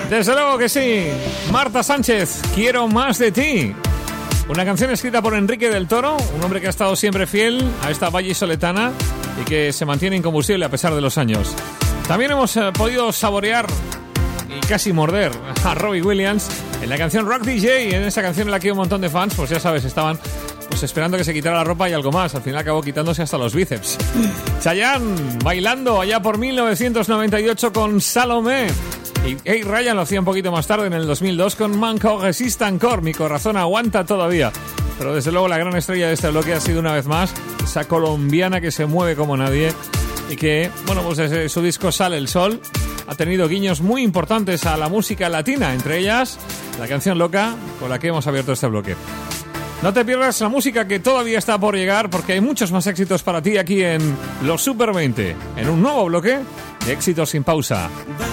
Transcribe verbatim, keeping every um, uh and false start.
Desde luego que sí. Marta Sánchez, Quiero más de ti. Una canción escrita por Enrique del Toro, un hombre que ha estado siempre fiel a esta vallisoletana y que se mantiene incombustible a pesar de los años. También hemos eh, podido saborear y casi morder a Robbie Williams en la canción Rock D J, y en esa canción en la que un montón de fans, pues ya sabes, estaban pues esperando que se quitara la ropa y algo más. Al final acabó quitándose hasta los bíceps. Chayanne bailando allá por mil novecientos noventa y ocho con Salomé. Y hey, Ryan lo hacía un poquito más tarde, en el dos mil dos, con Manco Resiste Encore. Mi corazón aguanta todavía. Pero desde luego la gran estrella de este bloque ha sido una vez más esa colombiana que se mueve como nadie y que, bueno, pues desde su disco Sale el Sol ha tenido guiños muy importantes a la música latina, entre ellas la canción Loca, con la que hemos abierto este bloque. No te pierdas la música que todavía está por llegar, porque hay muchos más éxitos para ti aquí en Los Super veinte, en un nuevo bloque de éxitos sin pausa.